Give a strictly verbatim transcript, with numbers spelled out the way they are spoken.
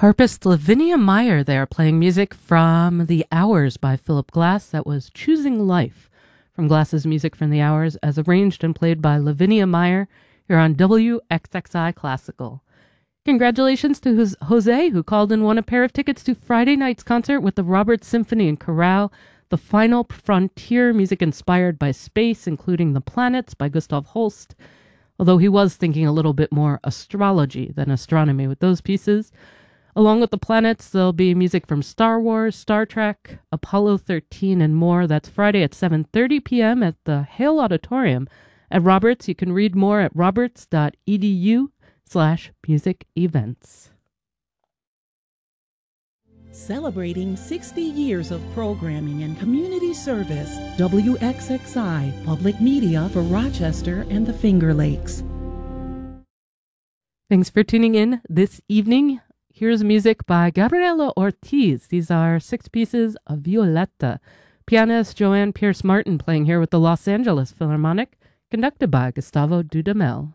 Harpist Lavinia Meyer there playing music from The Hours by Philip Glass. That was Choosing Life from Glass's Music from The Hours as arranged and played by Lavinia Meyer here on W X X I Classical. Congratulations to Jos- Jose, who called and won a pair of tickets to Friday night's concert with the Roberts Symphony and Chorale, the final frontier music inspired by space, including The Planets by Gustav Holst, although he was thinking a little bit more astrology than astronomy with those pieces. Along with the planets, there'll be music from Star Wars, Star Trek, Apollo thirteen, and more. That's Friday at seven thirty p.m. at the Hale Auditorium at Roberts. You can read more at roberts.edu slash music events. Celebrating sixty years of programming and community service, W X X I, public media for Rochester and the Finger Lakes. Thanks for tuning in this evening. Here's music by Gabriela Ortiz. These are six pieces of Violetta. Pianist Joanne Pierce Martin playing here with the Los Angeles Philharmonic, conducted by Gustavo Dudamel.